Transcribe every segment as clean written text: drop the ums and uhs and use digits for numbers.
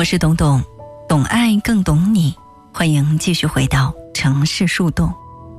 我是董董，懂爱更懂你，欢迎继续回到城市树洞。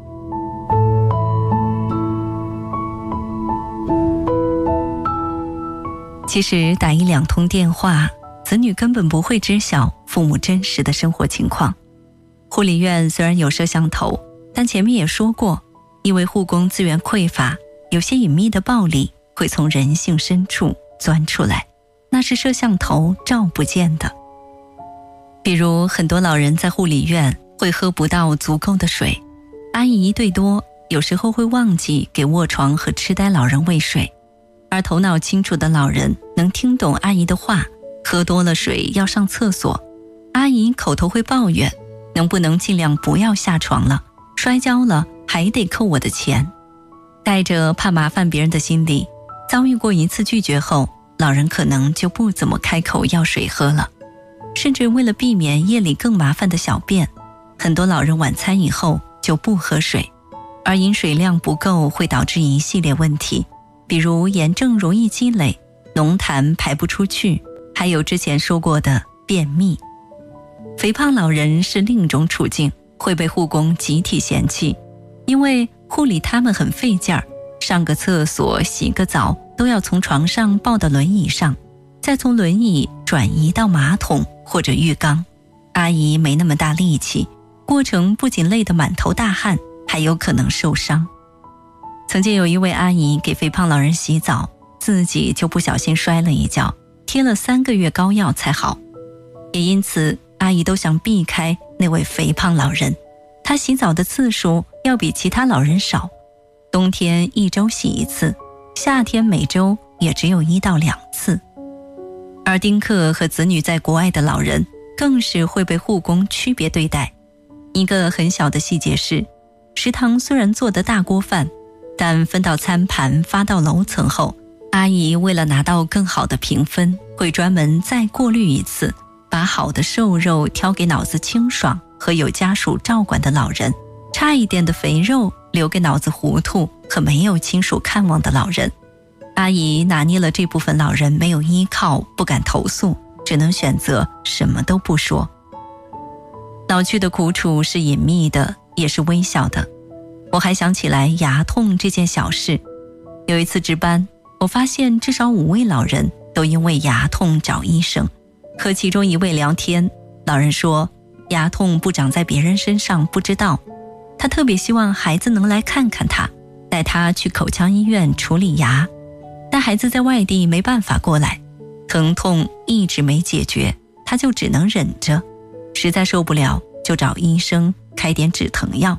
其实打一两通电话，子女根本不会知晓父母真实的生活情况。护理院虽然有摄像头，但前面也说过，因为护工资源匮乏，有些隐秘的暴力会从人性深处钻出来，那是摄像头照不见的。比如很多老人在护理院会喝不到足够的水，阿姨一对多，有时候会忘记给卧床和痴呆老人喂水，而头脑清楚的老人能听懂阿姨的话，喝多了水要上厕所，阿姨口头会抱怨，能不能尽量不要下床了，摔跤了还得扣我的钱。带着怕麻烦别人的心理，遭遇过一次拒绝后，老人可能就不怎么开口要水喝了，甚至为了避免夜里更麻烦的小便，很多老人晚餐以后就不喝水，而饮水量不够会导致一系列问题，比如炎症容易积累，浓痰排不出去，还有之前说过的便秘。肥胖老人是另一种处境，会被护工集体嫌弃，因为护理他们很费劲儿，上个厕所洗个澡都要从床上抱到轮椅上，再从轮椅转移到马桶或者浴缸，阿姨没那么大力气，过程不仅累得满头大汗，还有可能受伤。曾经有一位阿姨给肥胖老人洗澡，自己就不小心摔了一跤，贴了3个月膏药才好。也因此阿姨都想避开那位肥胖老人，她洗澡的次数要比其他老人少，冬天1周洗1次，夏天每周也只有1到2次。而丁克和子女在国外的老人更是会被护工区别对待。一个很小的细节是，食堂虽然做的大锅饭，但分到餐盘发到楼层后，阿姨为了拿到更好的评分，会专门再过滤一次，把好的瘦肉挑给脑子清爽和有家属照管的老人，差一点的肥肉留给脑子糊涂和没有亲属看望的老人。阿姨拿捏了这部分老人没有依靠，不敢投诉，只能选择什么都不说。老去的苦楚是隐秘的，也是微小的。我还想起来牙痛这件小事。有一次值班，我发现至少5位老人都因为牙痛找医生。和其中一位聊天，老人说牙痛不长在别人身上不知道，他特别希望孩子能来看看他，带他去口腔医院处理牙，但孩子在外地没办法过来，疼痛一直没解决，他就只能忍着，实在受不了就找医生开点止疼药。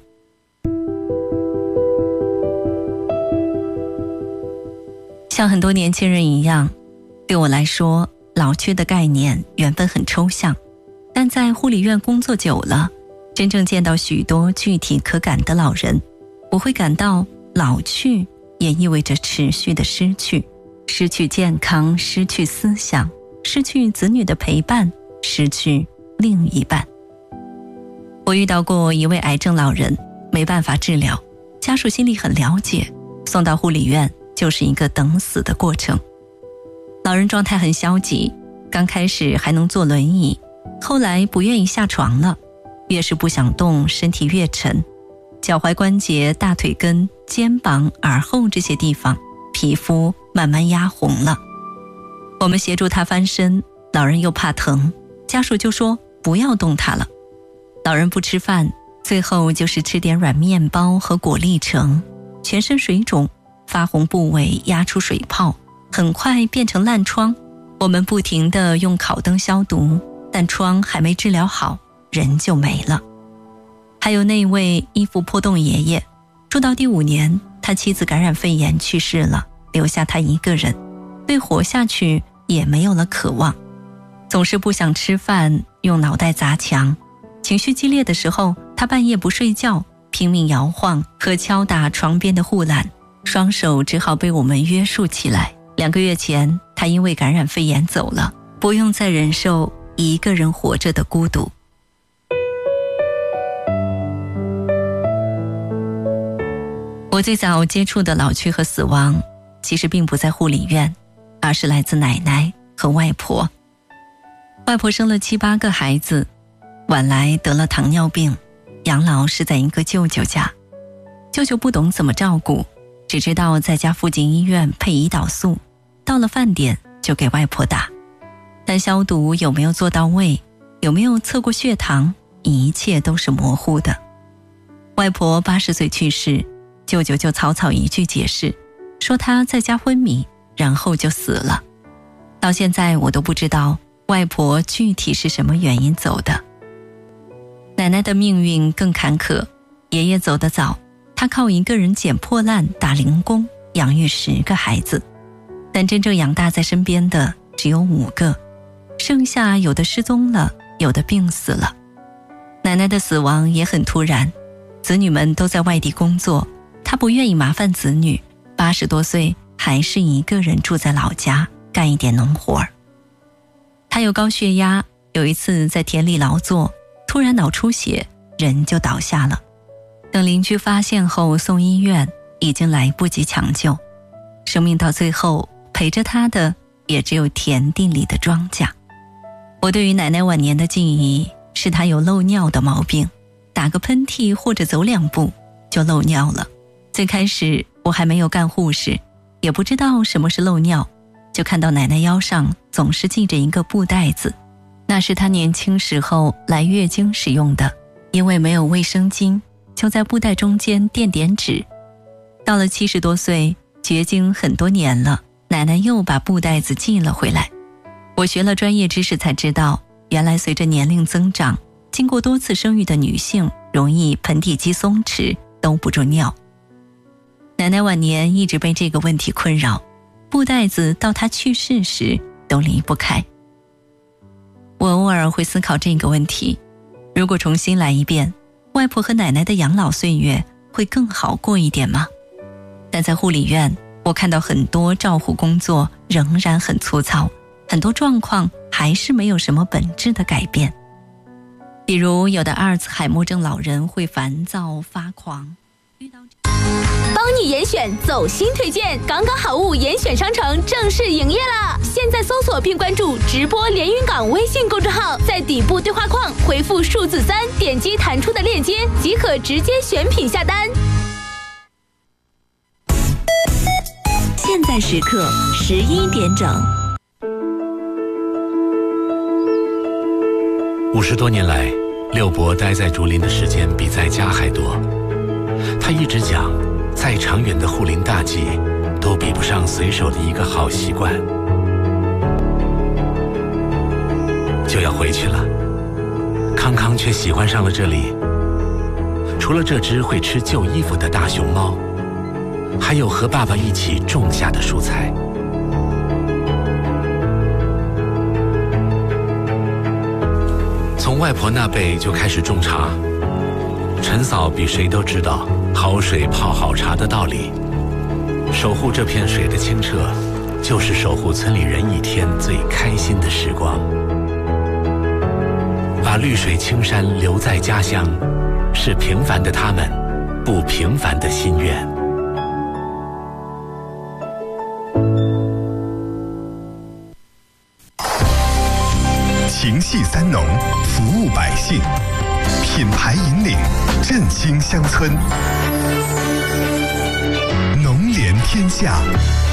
像很多年轻人一样，对我来说老去的概念原本很抽象，但在护理院工作久了，真正见到许多具体可感的老人，我会感到老去也意味着持续的失去，失去健康，失去思想，失去子女的陪伴，失去另一半。我遇到过一位癌症老人，没办法治疗，家属心里很了解，送到护理院就是一个等死的过程。老人状态很消极，刚开始还能坐轮椅，后来不愿意下床了，越是不想动，身体越沉，脚踝关节、大腿根、肩膀、耳后这些地方皮肤慢慢压红了。我们协助他翻身，老人又怕疼，家属就说不要动他了。老人不吃饭，最后就是吃点软面包和果粒橙，全身水肿，发红部位压出水泡，很快变成烂疮。我们不停地用烤灯消毒，但疮还没治疗好，人就没了。还有那位衣服破洞爷爷，住到第5年，他妻子感染肺炎去世了，留下他一个人，对活下去也没有了渴望，总是不想吃饭，用脑袋砸墙。情绪激烈的时候，他半夜不睡觉，拼命摇晃和敲打床边的护栏，双手只好被我们约束起来。2个月前，他因为感染肺炎走了，不用再忍受一个人活着的孤独。我最早接触的老去和死亡，其实并不在护理院，而是来自奶奶和外婆。 外婆生了7、8个孩子，晚来得了糖尿病，养老是在一个舅舅家。舅舅不懂怎么照顾，只知道在家附近医院配胰岛素，到了饭点就给外婆打。但消毒有没有做到位，有没有测过血糖，一切都是模糊的。外婆80岁去世，舅舅就草草一句解释，说她在家昏迷，然后就死了。到现在我都不知道外婆具体是什么原因走的。奶奶的命运更坎坷，爷爷走得早，他靠一个人捡破烂打零工养育10个孩子，但真正养大在身边的只有5个，剩下有的失踪了，有的病死了。奶奶的死亡也很突然，子女们都在外地工作，她不愿意麻烦子女，80多岁还是一个人住在老家干一点农活儿。她有高血压，有一次在田里劳作，突然脑出血，人就倒下了。等邻居发现后送医院，已经来不及抢救，生命到最后陪着她的也只有田地里的庄稼。我对于奶奶晚年的记忆是她有漏尿的毛病，打个喷嚏或者走2步就漏尿了。最开始我还没有干护士，也不知道什么是漏尿，就看到奶奶腰上总是系着一个布袋子，那是她年轻时候来月经使用的，因为没有卫生巾，就在布袋中间垫点纸。到了70多岁，绝经很多年了，奶奶又把布袋子系了回来。我学了专业知识才知道，原来随着年龄增长，经过多次生育的女性容易盆底肌松弛，兜不住尿。奶奶晚年一直被这个问题困扰，布袋子到她去世时都离不开。我偶尔会思考这个问题，如果重新来一遍，外婆和奶奶的养老岁月会更好过一点吗？但在护理院，我看到很多照护工作仍然很粗糙，很多状况还是没有什么本质的改变。比如有的阿尔茨海默症老人会烦躁发狂， 帮你严选走心推荐，港港好物严选商城正式营业了！现在搜索并关注直播连云港微信公众号，在底部对话框回复数字3，点击弹出的链接即可直接选品下单。 现在时刻11点整。 50多年来，六伯待在竹林的时间比在家还多。他一直讲，再长远的护林大计都比不上随手的一个好习惯。就要回去了，康康却喜欢上了这里。除了这只会吃旧衣服的大熊猫，还有和爸爸一起种下的蔬菜。从外婆那辈就开始种茶，陈嫂比谁都知道好水泡好茶的道理。守护这片水的清澈，就是守护村里人一天最开心的时光。把绿水青山留在家乡，是平凡的他们不平凡的心愿。 情系3农，服务百姓，品牌引领，振兴乡村，农联天下。